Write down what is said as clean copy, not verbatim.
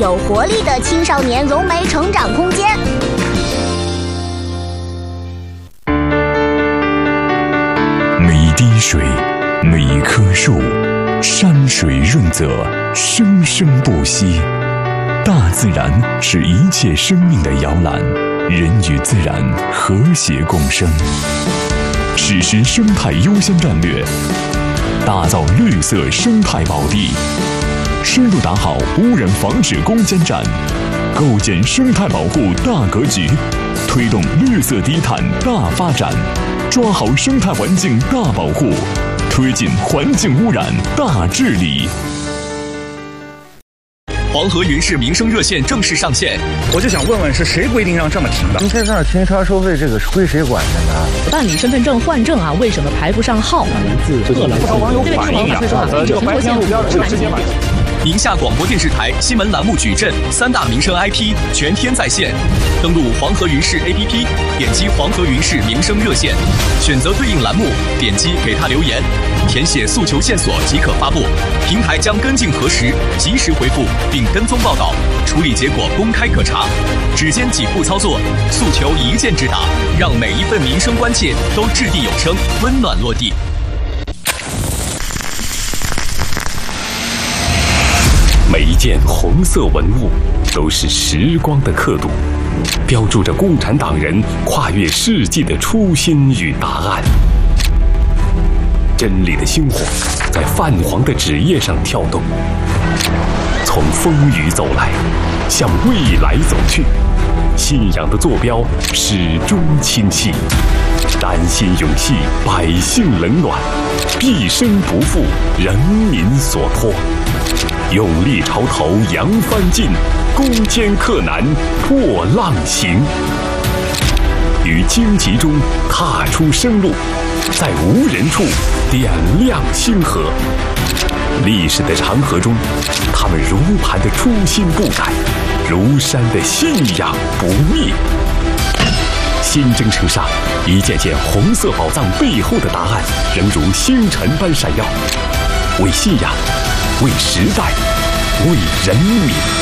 有活力的青少年融媒成长空间。 每一滴水，每一棵树，山水润泽，生生不息。大自然是一切生命的摇篮，人与自然和谐共生。实施生态优先战略，打造绿色生态宝地，深入打好污染防治攻坚战，构建生态保护大格局，推动绿色低碳大发展，抓好生态环境大保护，推进环境污染大治理。 黄河云市民生热线正式上线， 我就想问问，是谁规定让这么停的？ 您在这儿停车收费，这个是归谁管的呢？ 办理身份证换证啊，为什么排不上号？ 不少网友反映这个白天路标是直接买。 宁夏广播电视台新闻栏目矩阵3大民生 IP 全天在线，登录黄河云市 APP， 点击黄河云市民生热线，选择对应栏目，点击给他留言，填写诉求线索即可发布，平台将跟进核实，及时回复并跟踪报道，处理结果公开可查。只见几步操作，诉求一键直达，让每一份民生关切都掷地有声，温暖落地。 每一件红色文物都是时光的刻度，标注着共产党人跨越世纪的初心与答案。真理的星火在泛黄的纸页上跳动，从风雨走来，向未来走去。信仰的坐标始终清晰，丹心永系百姓冷暖，毕生不负人民所托。用力潮头扬帆进，攻坚克难破浪行。于荆棘中踏出生路，在无人处点亮星河。历史的长河中，他们如磐的初心不改，如山的信仰不灭。新征程上，一件件红色宝藏背后的答案，仍如星辰般闪耀。为信仰，为时代，为人民。